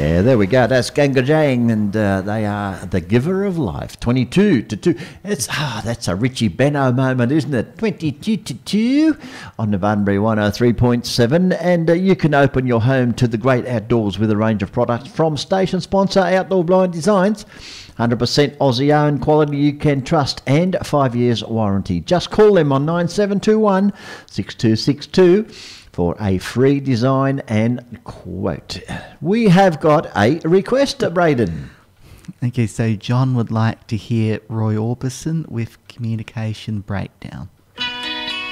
Yeah, there we go. That's Gangajang, and they are the giver of life. 22-2. That's a Richie Benno moment, isn't it? 22-2 on the Bunbury 103.7, and you can open your home to the great outdoors with a range of products from station sponsor Outdoor Blind Designs. 100% Aussie-owned quality you can trust, and 5 years warranty. Just call them on 9721 6262 for a free design and quote. We have got a request, Braden. Okay, so John would like to hear Roy Orbison with Communication Breakdown.